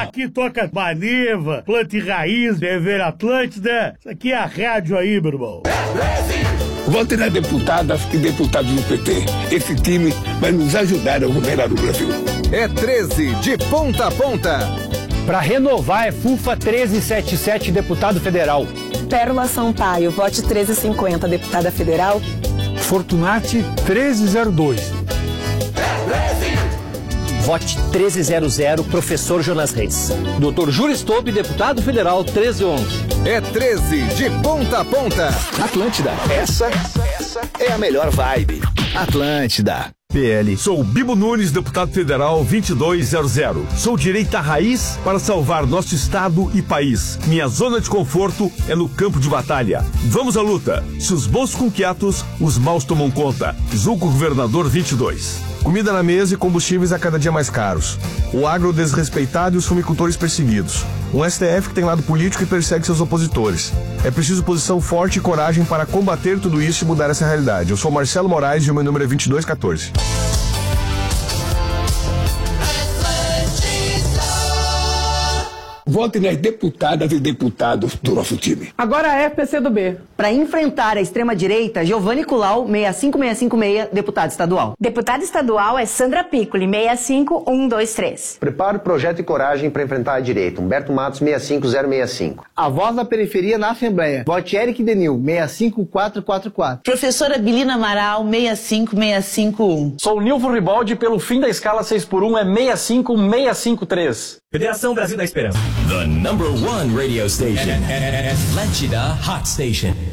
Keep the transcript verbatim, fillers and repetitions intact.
Aqui toca Maneva, Planta e Raiz, T V Atlântida. Isso aqui é a rádio aí, meu irmão. Vote na deputada e deputados do P T. Esse time vai nos ajudar a governar o Brasil. É treze, de ponta a ponta. Para renovar é FUFA treze setenta e sete, deputado federal. Pérola Sampaio, vote treze cinquenta, deputada federal. Fortunati treze zero dois. Vote treze zero zero, professor Jonas Reis. doutor Júlio Stolpe, deputado federal, treze onze. É treze, de ponta a ponta. Atlântida, essa, essa é a melhor vibe. Atlântida. P L. Sou Bibo Nunes, deputado federal vinte e dois zero zero. Sou direita raiz para salvar nosso estado e país. Minha zona de conforto é no campo de batalha. Vamos à luta. Se os bons ficam quietos, os maus tomam conta. Zulco Governador vinte e dois. Comida na mesa e combustíveis a cada dia mais caros. O agro desrespeitado e os fumicultores perseguidos. Um S T F que tem lado político e persegue seus opositores. É preciso posição forte e coragem para combater tudo isso e mudar essa realidade. Eu sou Marcelo Moraes e o meu número é vinte e dois quatorze. Vote nas deputadas e deputados do nosso time. Agora é P C do B. Para enfrentar a extrema-direita, Giovanni Culau, seis cinco seis cinco seis, deputado estadual. Deputada estadual é Sandra Piccoli, seis cinco um dois três. Prepara o projeto e coragem para enfrentar a direita. Humberto Matos, seis cinco zero seis cinco. A voz da periferia na Assembleia. Vote Eric Denil, seis cinco quatro quatro quatro. Professora Bilina Amaral, seis cinco seis cinco um. Sou Nilvo Ribaldi, pelo fim da escala seis por um é seis cinco seis cinco três. Federação Brasil da Esperança. The number one radio station. Atlântida Hot Station.